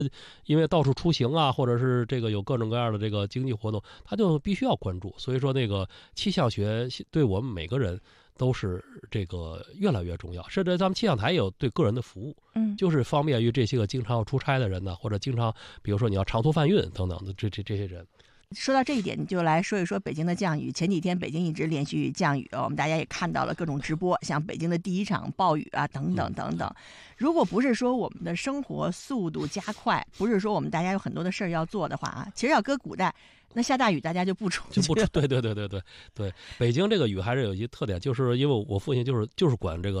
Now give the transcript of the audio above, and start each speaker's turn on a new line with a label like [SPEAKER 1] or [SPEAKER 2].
[SPEAKER 1] 因为到处出行啊，或者是这个有各种各样的这个经济活动，他就必须要关注。所以说，那个气象学对我们每个人都是这个越来越重要。甚至咱们气象台也有对个人的服务，就是方便于这些个经常要出差的人呢，或者经常比如说你要长途贩运等等的这些人。
[SPEAKER 2] 说到这一点，你就来说一说北京的降雨。前几天北京一直连续降雨，我们大家也看到了各种直播，像北京的第一场暴雨啊，等等等等。如果不是说我们的生活速度加快，不是说我们大家有很多的事儿要做的话啊，其实要搁古代，那下大雨大家就不出去。
[SPEAKER 1] 对，北京这个雨还是有一些特点，就是因为我父亲就是管这个